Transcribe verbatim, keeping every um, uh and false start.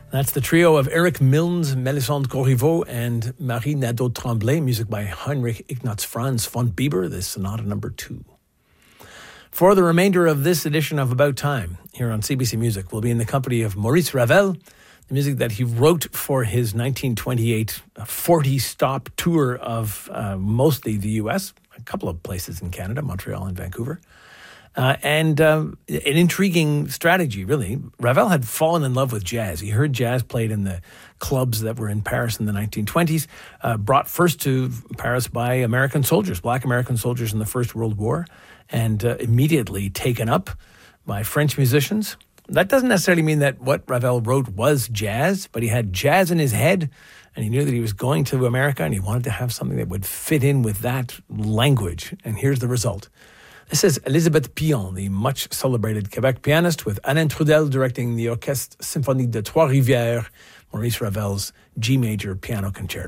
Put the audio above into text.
That's the trio of Eric Milnes, Melisande Corriveau, and Marie Nadeau-Tremblay, music by Heinrich Ignaz Franz von Bieber, this Sonata number two. For the remainder of this edition of About Time, here on C B C Music, we'll be in the company of Maurice Ravel, the music that he wrote for his nineteen twenty-eight forty-stop tour of uh, mostly the U S, a couple of places in Canada, Montreal and Vancouver. Uh, and uh, an intriguing strategy, really. Ravel had fallen in love with jazz. He heard jazz played in the clubs that were in Paris in the nineteen twenties, uh, brought first to Paris by American soldiers, black American soldiers in the First World War, and uh, immediately taken up by French musicians. That doesn't necessarily mean that what Ravel wrote was jazz, but he had jazz in his head, and he knew that he was going to America, and he wanted to have something that would fit in with that language. And here's the result. This is Elisabeth Pillon, the much-celebrated Quebec pianist, with Alain Trudel directing the Orchestre Symphonique de Trois-Rivières, Maurice Ravel's G major piano concerto.